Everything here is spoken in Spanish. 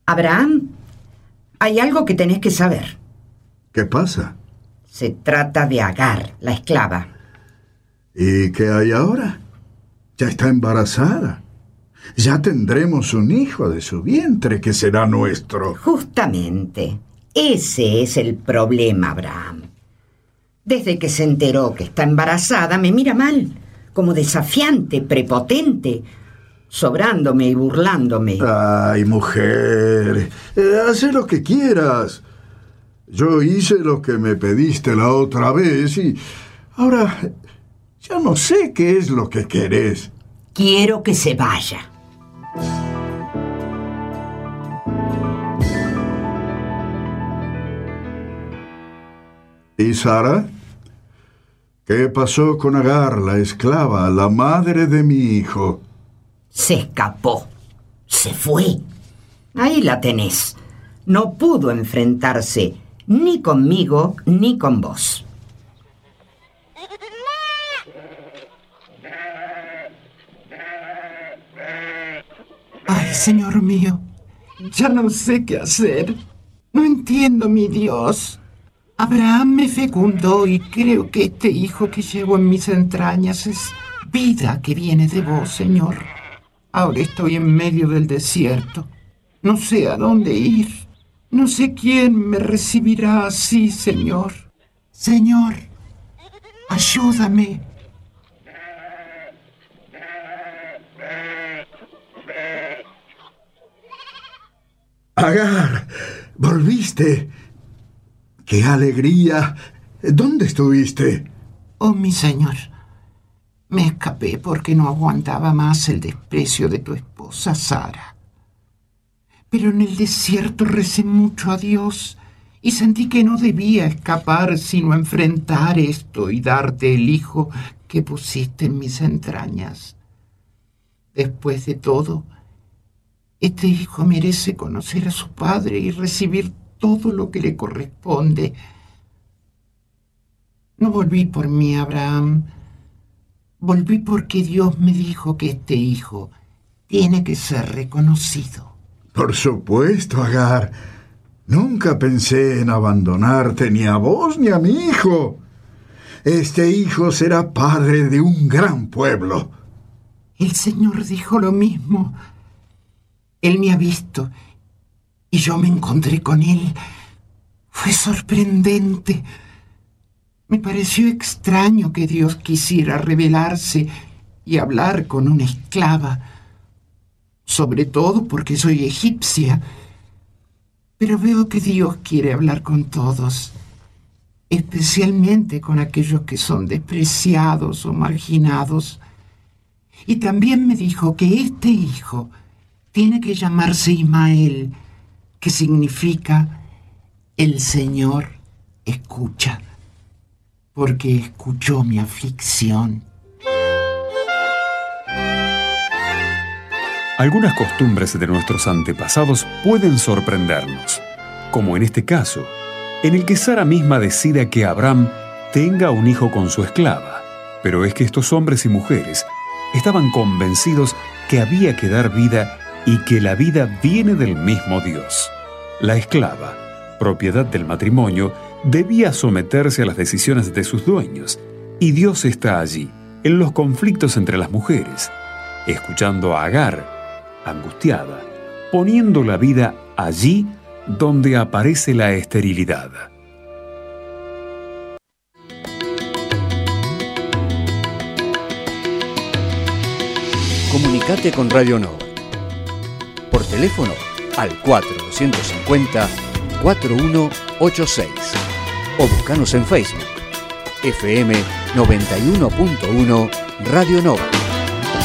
Abraham, hay algo que tenés que saber. ¿Qué pasa? Se trata de Agar, la esclava. ¿Y qué hay ahora? Ya está embarazada. Ya tendremos un hijo de su vientre que será nuestro. Justamente, ese es el problema, Abraham. Desde que se enteró que está embarazada, me mira mal, como desafiante, prepotente, sobrándome y burlándome. Ay, mujer, haz lo que quieras. Yo hice lo que me pediste la otra vez y ahora ya no sé qué es lo que querés. Quiero que se vaya. ¿Y Sara? ¿Qué pasó con Agar, la esclava, la madre de mi hijo? Se escapó. Se fue. Ahí la tenés. No pudo enfrentarse ni conmigo ni con vos. Ay, Señor mío, ya no sé qué hacer. No entiendo, mi Dios. Abraham me fecundó y creo que este hijo que llevo en mis entrañas es vida que viene de vos, Señor. Ahora estoy en medio del desierto. No sé a dónde ir. No sé quién me recibirá así, Señor. Señor, ayúdame. Agar, volviste. ¡Qué alegría! ¿Dónde estuviste? Oh, mi Señor, me escapé porque no aguantaba más el desprecio de tu esposa Sara. Pero en el desierto recé mucho a Dios y sentí que no debía escapar sino enfrentar esto y darte el hijo que pusiste en mis entrañas. Después de todo, este hijo merece conocer a su padre y recibir todo lo que le corresponde. No volví por mí, Abraham. Volví porque Dios me dijo que este hijo tiene que ser reconocido. Por supuesto, Agar. Nunca pensé en abandonarte ni a vos ni a mi hijo. Este hijo será padre de un gran pueblo. El Señor dijo lo mismo. Él me ha visto y yo me encontré con él. Fue sorprendente. Me pareció extraño que Dios quisiera revelarse y hablar con una esclava, sobre todo porque soy egipcia. Pero veo que Dios quiere hablar con todos, especialmente con aquellos que son despreciados o marginados. Y también me dijo que este hijo tiene que llamarse Ismael, que significa el Señor escucha, porque escuchó mi aflicción. Algunas costumbres de nuestros antepasados pueden sorprendernos, como en este caso, en el que Sara misma decida que Abraham tenga un hijo con su esclava. Pero es que estos hombres y mujeres estaban convencidos que había que dar vida y que la vida viene del mismo Dios. La esclava, propiedad del matrimonio, debía someterse a las decisiones de sus dueños, y Dios está allí, en los conflictos entre las mujeres, escuchando a Agar, angustiada, poniendo la vida allí donde aparece la esterilidad. Comunicate con Radio Nova. Por teléfono al 4250-4186 o buscanos en Facebook FM 91.1 Radio Nova.